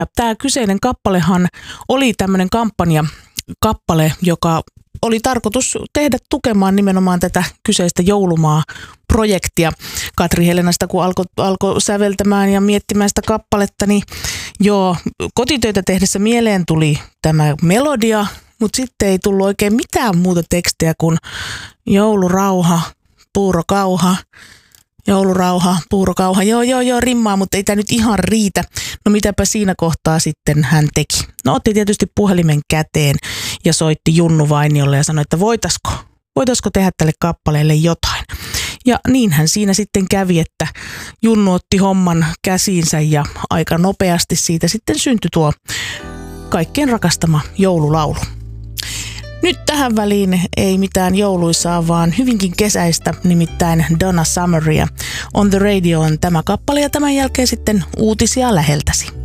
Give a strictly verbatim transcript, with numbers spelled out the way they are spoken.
Tämä kyseinen kappalehan oli tämmöinen kampanja kappale, joka oli tarkoitus tehdä tukemaan nimenomaan tätä kyseistä joulumaa-projektia. Katri Helena sitä kun alkoi alko säveltämään ja miettimään sitä kappaletta, niin joo, kotitöitä tehdessä mieleen tuli tämä melodia, mutta sitten ei tullut oikein mitään muuta tekstiä kuin joulurauha, puurokauha, joulurauha, puurokauha. Joo, joo, joo, rimmaa, mutta ei tämä nyt ihan riitä. No mitäpä siinä kohtaa sitten hän teki? No otti tietysti puhelimen käteen ja soitti Junnu Vainiolle ja sanoi, että voitaisiko, voitaisiko tehdä tälle kappaleelle jotain. Ja niinhän siinä sitten kävi, että Junnu otti homman käsiinsä ja aika nopeasti siitä sitten syntyi tuo kaikkien rakastama joululaulu. Nyt tähän väliin ei mitään jouluisaa, vaan hyvinkin kesäistä, nimittäin Donna Summeria. On the Radio on tämä kappale ja tämän jälkeen sitten uutisia läheltäsi.